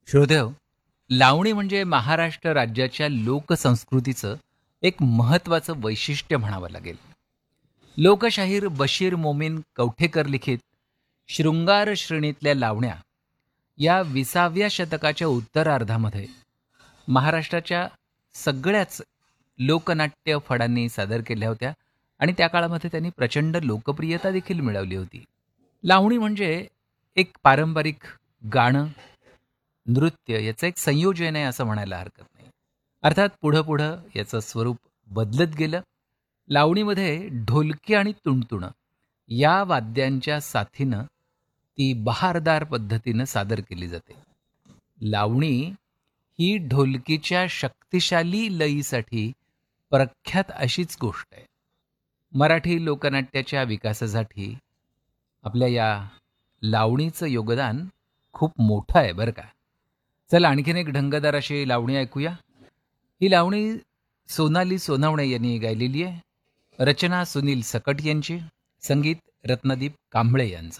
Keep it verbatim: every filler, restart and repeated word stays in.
श्रोतेहो, लावणी म्हणजे महाराष्ट्र राज्याच्या लोकसंस्कृतीचं एक महत्त्वाचं वैशिष्ट्य म्हणावं लागेल. लोकशाहीर बशीर मोमीन कवठेकर लिखित शृंगार श्रेणीतल्या लावण्या या विसाव्या शतकाच्या उत्तरार्धामध्ये महाराष्ट्राच्या सगळ्याच लोकनाट्य फडांनी सादर केल्या होत्या आणि त्या काळामध्ये त्यांनी प्रचंड लोकप्रियता देखील मिळवली होती. लावणी म्हणजे एक पारंपरिक गाणं, नृत्य याचं एक संयोजन आहे असं म्हणायला हरकत नाही. अर्थात पुढं पुढं याचं स्वरूप बदलत गेलं. लावणीमध्ये ढोलकी आणि तुणतुणं या वाद्यांच्या साथीनं ती बहारदार पद्धतीनं सादर केली जाते. लावणी ही ढोलकीच्या शक्तिशाली लयीसाठी प्रख्यात अशीच गोष्ट आहे. मराठी लोकनाट्याच्या विकासासाठी आपल्या या लावणीचं योगदान खूप मोठं आहे बरं का. चला आणखीन एक ढंगदार अशी लावणी ऐकूया. ही लावणी सोनाली सोनावणे यांनी गायलेली आहे. रचना सुनील सकट यांची, संगीत रत्नदीप कांबळे यांचं.